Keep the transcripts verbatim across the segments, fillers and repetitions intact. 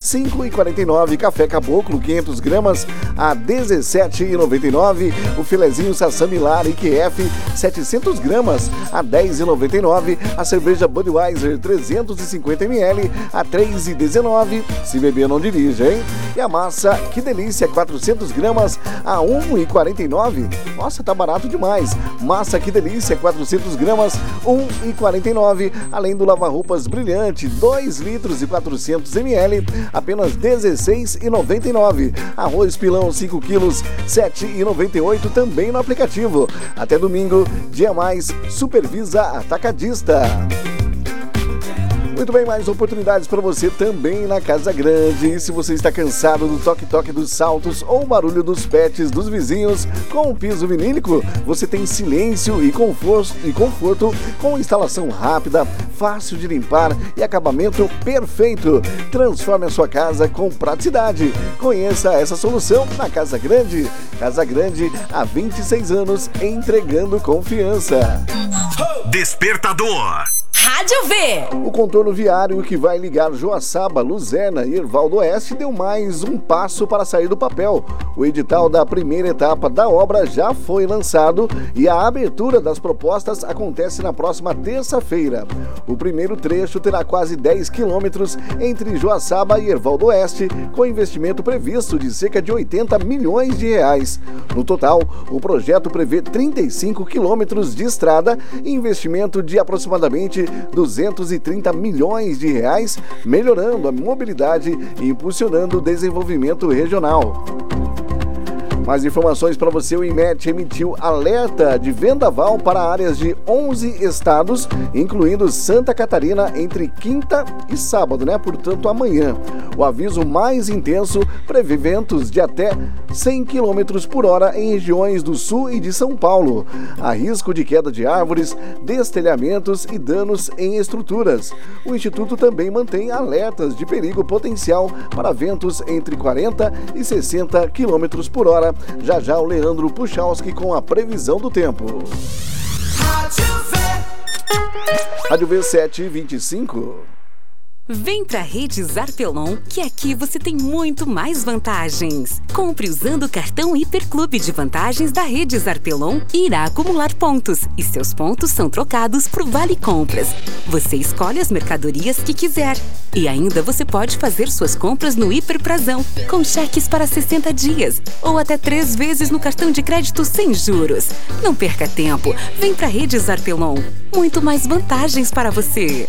cinco e quarenta e nove. Café Caboclo, quinhentas gramas, a dezessete e noventa e nove. O filezinho Sassami Lar I Q F, setecentas gramas, a dez e noventa e nove. A cerveja Budweiser, trezentos e cinquenta mililitros, a três e dezenove. Se beber, não dirija, hein? E a massa, que delícia, quatrocentas gramas, a um e quarenta e nove. Nossa, tá barato demais. Massa, que delícia, quatrocentas gramas, um e quarenta e nove. Além do lava-roupas Brilhante, dois litros e quatrocentos mililitros, apenas dezesseis e noventa e nove. Arroz Pilão, cinco quilos, sete e noventa e oito, também no aplicativo. Até domingo, dia mais, Supervisa Atacadista. Muito bem, mais oportunidades para você também na Casa Grande. E se você está cansado do toque-toque dos saltos ou barulho dos pets dos vizinhos, com o piso vinílico, você tem silêncio e conforto, e conforto com instalação rápida, fácil de limpar e acabamento perfeito. Transforme a sua casa com praticidade. Conheça essa solução na Casa Grande. Casa Grande, há vinte e seis anos, entregando confiança. Despertador. Rádio V. O contorno viário que vai ligar Joaçaba, Luzerna e Herval do Oeste deu mais um passo para sair do papel. O edital da primeira etapa da obra já foi lançado e a abertura das propostas acontece na próxima terça-feira. O primeiro trecho terá quase dez quilômetros entre Joaçaba e Herval do Oeste, com investimento previsto de cerca de oitenta milhões de reais. No total, o projeto prevê trinta e cinco quilômetros de estrada e investimento de aproximadamente duzentos e trinta milhões de reais, melhorando a mobilidade e impulsionando o desenvolvimento regional. Mais informações para você: o IMET emitiu alerta de vendaval para áreas de onze estados, incluindo Santa Catarina, entre quinta e sábado, né? Portanto, amanhã. O aviso mais intenso prevê ventos de até cem quilômetros por hora em regiões do sul e de São Paulo. Há risco de queda de árvores, destelhamentos e danos em estruturas. O Instituto também mantém alertas de perigo potencial para ventos entre quarenta e sessenta quilômetros por hora. Já já o Leandro Puchalski com a previsão do tempo. Rádio V sete e vinte e cinco. Vem pra Redes Arpelon, que aqui você tem muito mais vantagens. Compre usando o cartão Hiperclube de vantagens da Redes Arpelon e irá acumular pontos. E seus pontos são trocados por Vale Compras. Você escolhe as mercadorias que quiser. E ainda você pode fazer suas compras no Hiperprazão, com cheques para sessenta dias, ou até três vezes no cartão de crédito sem juros. Não perca tempo, vem pra Redes Arpelon. Muito mais vantagens para você.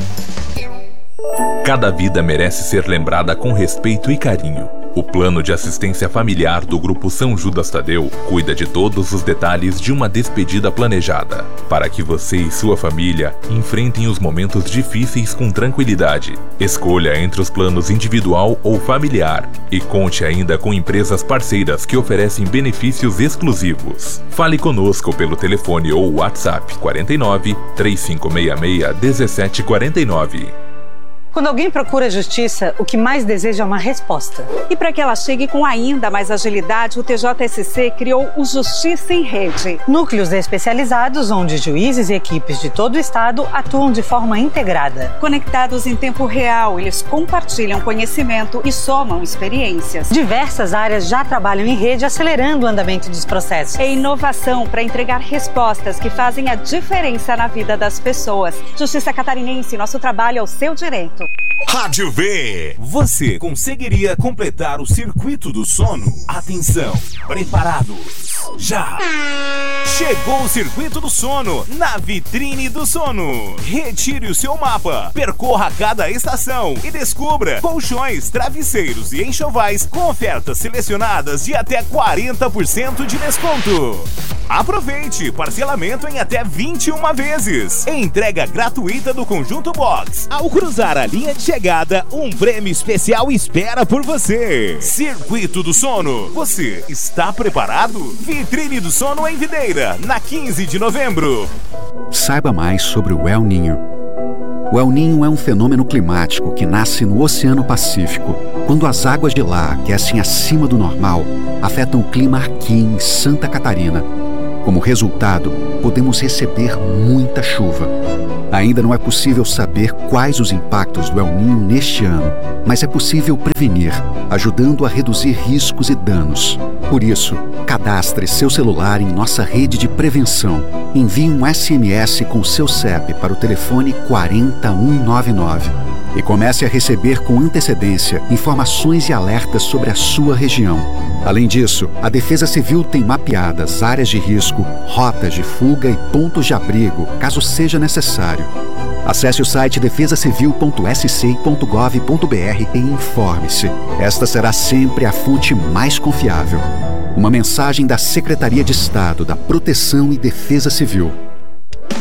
Cada vida merece ser lembrada com respeito e carinho. O plano de assistência familiar do Grupo São Judas Tadeu cuida de todos os detalhes de uma despedida planejada, para que você e sua família enfrentem os momentos difíceis com tranquilidade. Escolha entre os planos individual ou familiar e conte ainda com empresas parceiras que oferecem benefícios exclusivos. Fale conosco pelo telefone ou WhatsApp quarenta e nove, três cinco seis seis, dezessete quarenta e nove. Quando alguém procura justiça, o que mais deseja é uma resposta. E para que ela chegue com ainda mais agilidade, o T J S C criou o Justiça em Rede. Núcleos especializados onde juízes e equipes de todo o estado atuam de forma integrada. Conectados em tempo real, eles compartilham conhecimento e somam experiências. Diversas áreas já trabalham em rede, acelerando o andamento dos processos. É inovação para entregar respostas que fazem a diferença na vida das pessoas. Justiça Catarinense, nosso trabalho é o seu direito. Rádio V. Você conseguiria completar o circuito do sono? Atenção, preparados? Já! Chegou o circuito do sono na vitrine do sono. Retire o seu mapa, percorra cada estação e descubra colchões, travesseiros e enxovais com ofertas selecionadas de até quarenta por cento de desconto. Aproveite parcelamento em até vinte e uma vezes. Entrega gratuita do conjunto box. Ao cruzar a linha de chegada, um prêmio especial espera por você. Circuito do Sono. Você está preparado? Vitrine do Sono em Videira, na quinze de novembro. Saiba mais sobre o El Niño. O El Niño é um fenômeno climático que nasce no Oceano Pacífico. Quando as águas de lá aquecem acima do normal, afetam o clima aqui em Santa Catarina. Como resultado, podemos receber muita chuva. Ainda não é possível saber quais os impactos do El Niño neste ano, mas é possível prevenir, ajudando a reduzir riscos e danos. Por isso, cadastre seu celular em nossa rede de prevenção. Envie um S M S com seu C E P para o telefone quatro zero um nove nove e comece a receber com antecedência informações e alertas sobre a sua região. Além disso, a Defesa Civil tem mapeadas áreas de risco, rotas de fuga e pontos de abrigo, caso seja necessário. Acesse o site defesa civil ponto s c ponto gov ponto b r e informe-se. Esta será sempre a fonte mais confiável. Uma mensagem da Secretaria de Estado da Proteção e Defesa Civil.